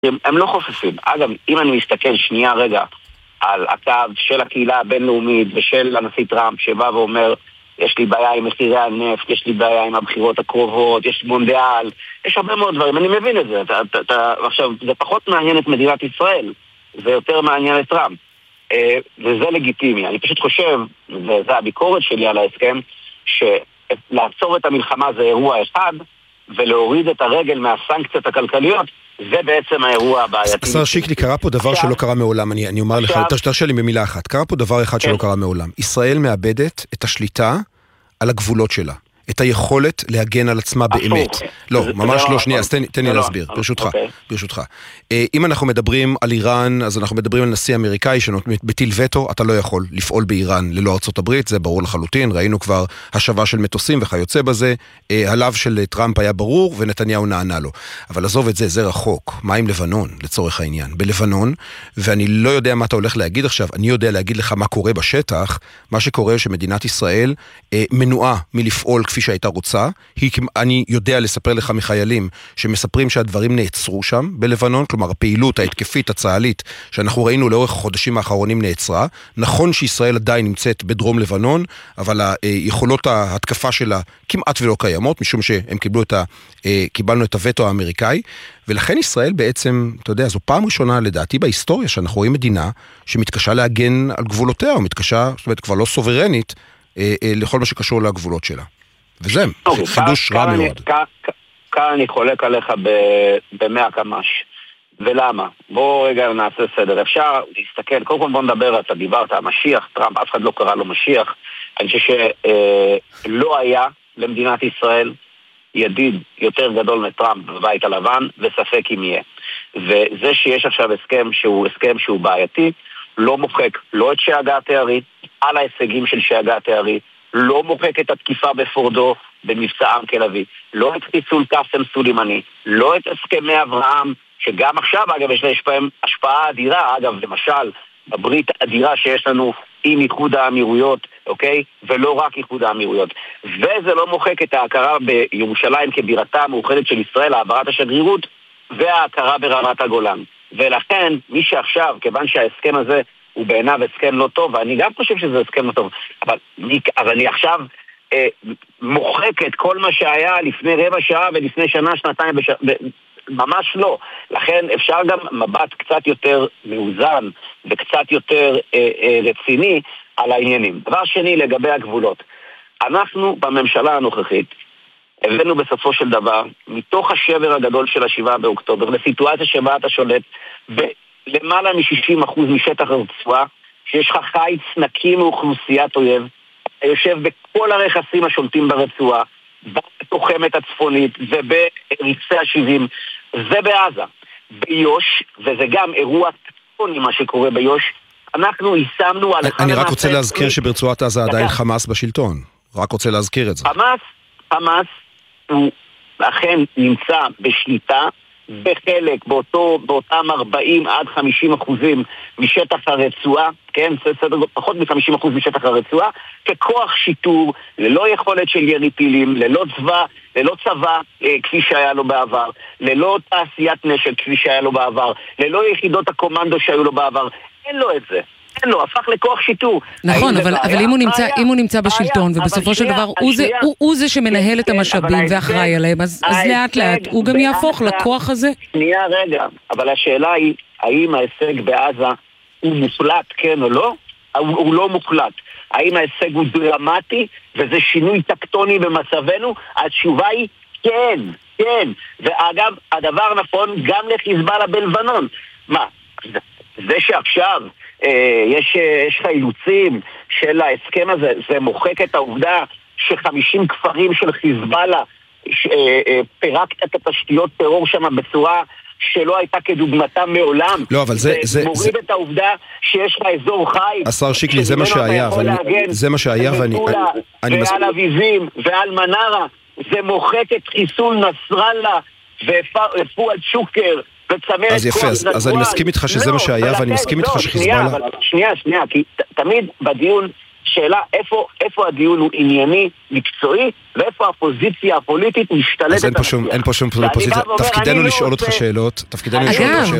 הם לא חופפים. אגב, אם אני מסתכל שנייה רגע על הקו של הקהילה הבינלאומית ושל הנשיא טראמפ שבא ואומר, יש לי בעיה עם מחירי הנפט, יש לי בעיה עם הבחירות הקרובות, יש מונדיאל, יש הרבה מאוד דברים, אני מבין את זה. עכשיו, זה פחות מעניין את מדינת ישראל, זה יותר מעניין את טראמפ. וזה לגיטימי. אני פשוט חושב, וזו הביקורת שלי על ההסכם, שלעצור את המלחמה זה אירוע אחד, ולהוריד את הרגל מהסנקציות הכלכליות, זה בעצם האירוע הבעייתי. השר שיקלי, קרה פה דבר שלא קרה מעולם, אני אומר לך, תרשה לי במילה אחת, קרה פה דבר אחד שלא קרה מעולם. ישראל מאבדת את השליטה על הגבולות שלה, את היכולת להגן על עצמה באמת. לא, ממש לא, שנייה, אז תן לי להסביר, ברשותך. אם אנחנו מדברים על איראן, אז אנחנו מדברים על נשיא אמריקאי שבטיל וטו, אתה לא יכול לפעול באיראן ללא ארצות הברית, זה ברור לחלוטין, ראינו כבר השבה של מטוסים וכיוצא בזה, הלב של טראמפ היה ברור ונתניהו נענה לו. אבל עזוב את זה, זה רחוק. מה עם לבנון, לצורך העניין? בלבנון, ואני לא יודע מה אתה הולך להגיד עכשיו, אני יודע להגיד לך מה קורה בשטח, מה שקורה שמדינת ישראל מנועה מלפעול כפי שהייתה רוצה, אני יודע לספר לך מחיילים שמספרים שהדברים נעצרו שם בלבנון, כלומר הפעילות ההתקפית הצהלית שאנחנו ראינו לאורך החודשים האחרונים נעצרה. נכון שישראל עדיין נמצאת בדרום לבנון, אבל היכולות ההתקפה שלה כמעט ולא קיימות, משום שהם קיבלנו את הווטו האמריקאי, ולכן ישראל בעצם, אתה יודע, זו פעם ראשונה לדעתי בהיסטוריה שאנחנו רואים מדינה שמתקשה להגן על גבולותיה, או מתקשה, זאת אומרת, כבר לא סוברנית לכל מה שקשור לגבולות שלה. וזה חידוש רע מאוד. כאן אני חולק עליך ב100 קמ"ש. ולמה? בוא רגע נעשה סדר. אפשר להסתכל, קודם כל בוא נדבר, אתה דיברת, המשיח, טראמפ, אף אחד לא קרא לו משיח. אני חושב שלא היה למדינת ישראל ידיד יותר גדול מטראמפ בבית הלבן, וספק אם יהיה. וזה שיש עכשיו הסכם שהוא בעייתי, לא מוחק לא את שאגה התארי, על ההישגים של שאגה התארי, לא מוחק את התקיפה בפורדו במבצע עם כלבי, לא את חיסול קאסם סולימני, לא את הסכמי אברהם, שגם עכשיו אגב יש להם השפעה אדירה, אגב למשל בברית אדירה שיש לנו עם איחוד האמירויות, אוקיי? ולא רק איחוד האמירויות. וזה לא מוחק את ההכרה בירושלים כבירתה המאוחדת של ישראל, העברת השגרירות, וההכרה ברמת הגולן. ולכן מי שעכשיו, כיוון שההסכם הזה הוא בעיניו הסכם לא טוב, ואני גם חושב שזה הסכם לא טוב, אז אני עכשיו מוחק את כל מה שהיה לפני רבע שעה ולפני שנה, שנתיים, ממש לא. לכן אפשר גם מבט קצת יותר מאוזן וקצת יותר רציני על העניינים. דבר שני, לגבי הגבולות. אנחנו בממשלה הנוכחית הבאנו בסופו של דבר, מתוך השבר הגדול של 7 באוקטובר, לסיטואציה שבה אתה שולט למעלה מ-60% משטח הרצועה, שיש לך חיץ נקי מאוכלוסיית אויב, אתה יושב בכל הרכסים השולטים ברצועה, בתוחמת הצפונית וברצפי ה-70, זה בעזה. ביוש, וזה גם אירוע טקטוני מה שקורה ביוש, אנחנו יישמנו על... אני רק רוצה להזכיר שברצועת עזה עדיין חמאס בשלטון. רק רוצה להזכיר את זה. חמאס הוא אכן נמצא בשליטה, בחלק, באותם 40 עד 50% משטח הרצועה, כן, סדר פחות מ-50% משטח הרצועה, ככוח שיטור, ללא יכולת של ירי טילים, ללא צבא כפי שהיה לו בעבר, ללא תעשיית נשק כפי שהיה לו בעבר, ללא יחידות הקומנדו שהיו לו בעבר, אין לו את זה. אין לו, הפך לכוח שיטור. נכון, אבל אם הוא נמצא בשלטון, ובסופו של דבר הוא זה שמנהל את המשאבים ואחראי עליהם, אז לאט לאט הוא גם יהפוך לכוח הזה. שנייה רגע, אבל השאלה היא, האם ההישג בעזה הוא מוחלט, כן או לא? הוא לא מוחלט. האם ההישג הוא דרמטי, וזה שינוי טקטוני במצבנו? התשובה היא כן, כן. ואגב, הדבר נכון גם לחיזבאללה בלבנון. מה? זה שעכשיו יש חילוצים של ההסכם הזה, זה מוחק את העובדה ש50 כפרים של חיזבאללה פירקת את התשתיות טרור שם בצורה שלא הייתה כדוגמתה מעולם. לא, אבל זה מוריד את העובדה שיש לך אזור חי. השר שיקלי, זה מה שהיה, זה מה שהיה, ועל אביבים ועל מנרה, זה מוחק את חיסול נסראללה ופועל שוקר. אז יפה, אז אני מסכים איתך שזה מה שהיה, ואני מסכים איתך שחיזבאללה... שנייה, כי תמיד בדיון שאלה איפה הדיון הוא ענייני, מקצועי, ואיפה הפוזיציה הפוליטית משתלטת. אז אין פה שום פוזיציה. תפקידנו לשאול אותך שאלות.